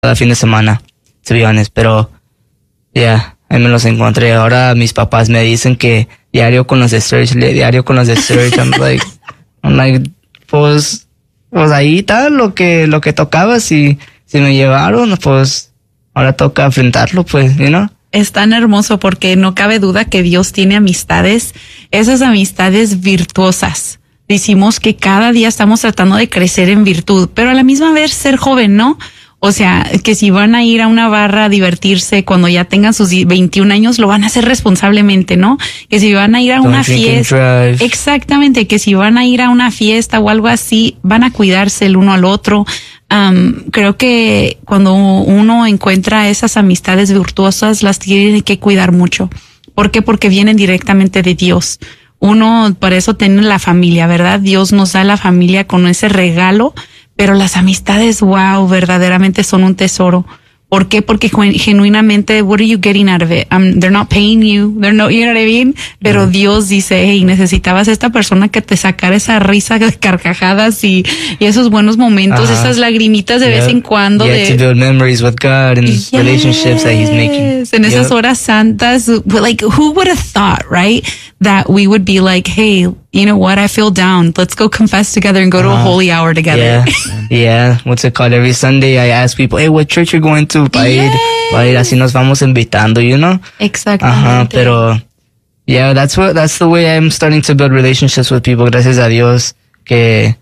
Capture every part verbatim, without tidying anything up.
cada fin de semana, to be honest, pero ya, yeah, ahí me los encontré. Ahora mis papás me dicen que diario con los de Search, diario con los de Search. I'm like, I'm like, pues, pues ahí está lo que, lo que tocaba. Si, si me llevaron, pues ahora toca enfrentarlo, pues, you know. Es tan hermoso porque no cabe duda que Dios tiene amistades, esas amistades virtuosas. Decimos que cada día estamos tratando de crecer en virtud, pero a la misma vez ser joven, ¿no? O sea, que si van a ir a una barra a divertirse cuando ya tengan sus veintiún años, lo van a hacer responsablemente, ¿no? Que si van a ir a Don't una drink and fiesta, drive. exactamente, que si van a ir a una fiesta o algo así, van a cuidarse el uno al otro. Um, creo que cuando uno encuentra esas amistades virtuosas, las tiene que cuidar mucho. ¿Por qué? Porque vienen directamente de Dios. Uno, para eso tiene la familia, ¿verdad? Dios nos da la familia con ese regalo, pero las amistades, wow, verdaderamente son un tesoro. ¿Por qué? Porque genuinamente, what are you getting out of it? Um, they're not paying you, they're not, you know what I mean? Pero mm. Dios dice, hey, necesitabas esta persona que te sacara esa risa de carcajadas y, y esos buenos momentos, uh-huh. esas lagrimitas de yep. vez en cuando. You de have to build memories with God and yes. relationships that He's making. En esas yep. horas santas, like, who would have thought, right? That we would be like, hey, you know what? I feel down. Let's go confess together and go uh, to a holy hour together. Yeah, yeah. What's it called? Every Sunday I ask people, hey, what church you going to? Para ir, para ir, así nos vamos invitando, you know? Exactamente. Ajá, pero, yeah, that's what, that's the way I'm starting to build relationships with people. Gracias a Dios, que,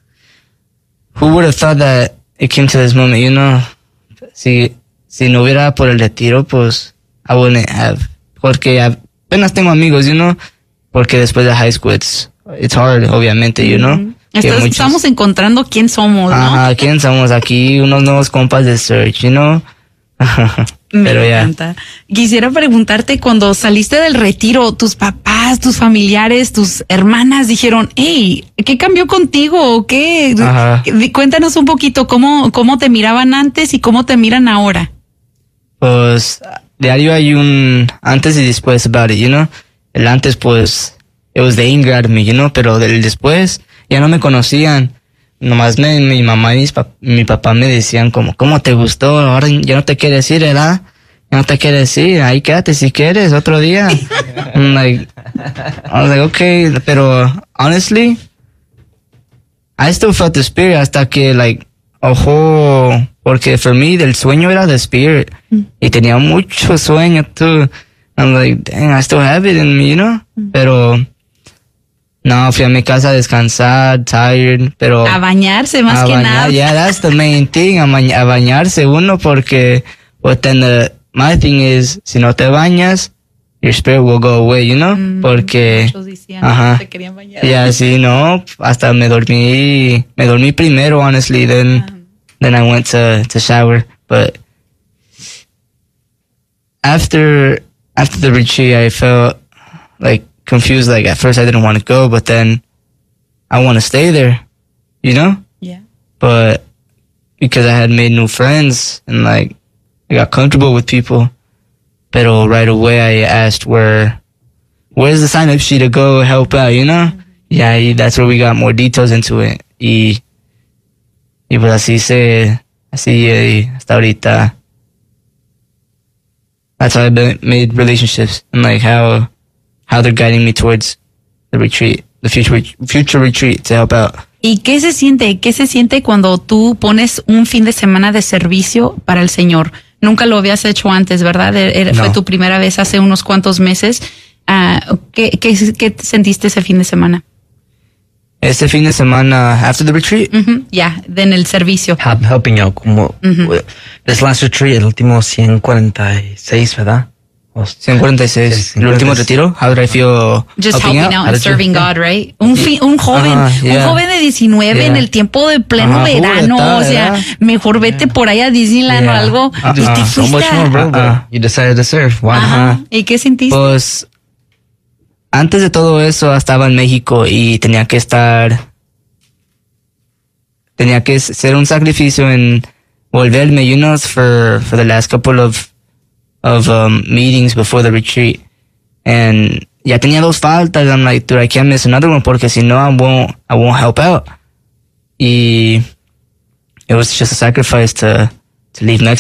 who would have thought that it came to this moment, you know? Si, si no hubiera por el retiro, pues, I wouldn't have. Porque apenas tengo amigos, you know? Porque después de high school, it's, it's hard, obviamente, you know? Mm-hmm. Entonces, muchos, estamos encontrando quién somos, ¿no? Ajá, quién somos aquí, unos nuevos compas de Search, you know? Pero ya. Yeah. Quisiera preguntarte, cuando saliste del retiro, tus papás, tus familiares, tus hermanas dijeron, hey, ¿qué cambió contigo? ¿Qué? Ajá. Cuéntanos un poquito cómo, cómo te miraban antes y cómo te miran ahora. Pues, diario hay un antes y después about it, you know? El antes, pues, it was the anger at me, you know? Pero del después, ya no me conocían. Nomás me, mi mamá y mis pap- mi papá me decían como, ¿cómo te gustó? Ahora ya no te quieres ir, ¿verdad? Ya no te quieres ir, ahí quédate si quieres, otro día. I'm like, I was like, okay, pero honestly, I still felt the spirit hasta que, like, ojo, porque for me, el sueño era the spirit. Mm. Y tenía mucho sueño, too. I'm like, dang, I still have it in me, you know? Mm. Pero no, fui a mi casa a descansar, tired, pero... A bañarse más a que bañar, nada. Yeah, that's the main thing, a, bañ- a bañarse uno, porque, but then the, my thing is, si no te bañas, your spirit will go away, you know? Mm, porque... Muchos decían ajá, que se querían bañar. Yeah, sí, no, hasta me dormí, me dormí primero, honestly, then, uh-huh. then I went to, to shower, but after, after the retreat, I felt like, confused. Like at first I didn't want to go, but then I want to stay there, you know? Yeah. But because I had made new friends and like I got comfortable with people, pero right away I asked where, where's the sign up sheet to go help out, you know? Mm-hmm. Yeah, that's where we got more details into it. Y, y pues así se, así eh, hasta ahorita. That's how I made relationships and like how, how they're guiding me towards the retreat, the future future retreat to help out. ¿Y qué se siente? ¿Qué se siente cuando tú pones un fin de semana de servicio para el Señor? Nunca lo habías hecho antes, ¿verdad? Era, no. Fue tu primera vez hace unos cuantos meses. Uh, ¿qué, qué, ¿Qué sentiste ese fin de semana? Este fin de semana, after the retreat? Uh-huh. Ya, yeah, en el servicio. Help, helping out, como, uh-huh. This last retreat, el último ciento cuarenta y seis, ¿verdad? ciento cuarenta y seis. El último retiro. How did I feel? Just helping out, out and serving God, right? Un, fi, un joven, uh, yeah. un joven de diecinueve yeah. en el tiempo de pleno uh, verano. Está, o sea, ¿verdad? Mejor vete yeah. por ahí a Disneyland yeah. o algo. Uh, y te so much more, bro, uh, you decided to serve. Why? Uh-huh. ¿Y qué sentiste? Pues, antes de todo eso, estaba en México y tenía que estar, tenía que ser un sacrificio en volverme, you know, for, for the last couple of of um, meetings before the retreat, and ya tenía dos faltas. I'm like, dude, I can't miss another one porque si no, I won't, I won't help out. Y it was just a sacrifice to to leave next